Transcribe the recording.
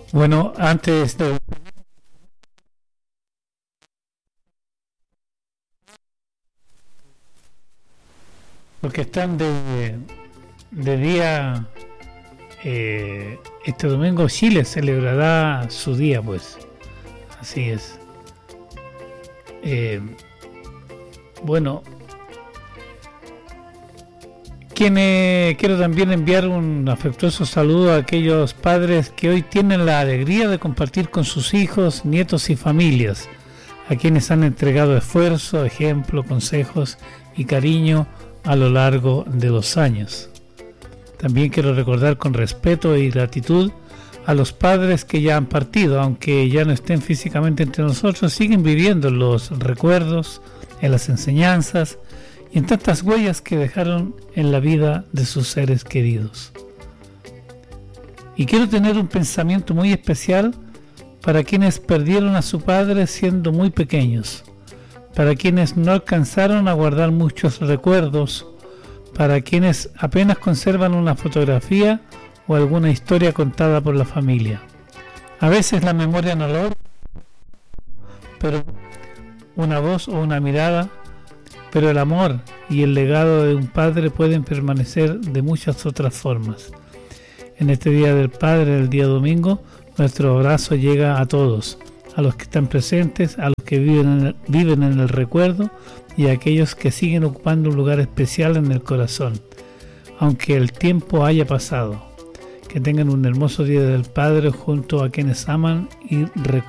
Bueno, antes de los que están de día, este domingo Chile celebrará su día, pues. Así es. Eh, bueno, quiero también enviar un afectuoso saludo a aquellos padres que hoy tienen la alegría de compartir con sus hijos, nietos y familias, a quienes han entregado esfuerzo, ejemplo, consejos y cariño a lo largo de los años. También quiero recordar con respeto y gratitud a los padres que ya han partido, aunque ya no estén físicamente entre nosotros, siguen viviendo en los recuerdos, en las enseñanzas y en tantas huellas que dejaron en la vida de sus seres queridos. Y quiero tener un pensamiento muy especial para quienes perdieron a su padre siendo muy pequeños, para quienes no alcanzaron a guardar muchos recuerdos, para quienes apenas conservan una fotografía o alguna historia contada por la familia. A veces la memoria no lo, pero una voz o una mirada, pero el amor y el legado de un padre pueden permanecer de muchas otras formas. En este Día del Padre, el día domingo, nuestro abrazo llega a todos, a los que están presentes, a los que viven en el recuerdo y a aquellos que siguen ocupando un lugar especial en el corazón, aunque el tiempo haya pasado. Que tengan un hermoso Día del Padre junto a quienes aman y recuerdan.